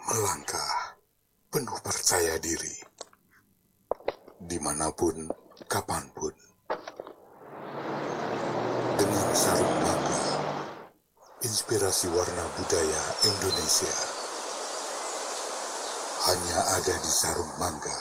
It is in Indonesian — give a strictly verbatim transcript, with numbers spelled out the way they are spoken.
Melangkah penuh percaya diri, dimanapun, kapanpun. Dengan Sarung Mangga, inspirasi warna budaya Indonesia. Hanya ada di Sarung Mangga.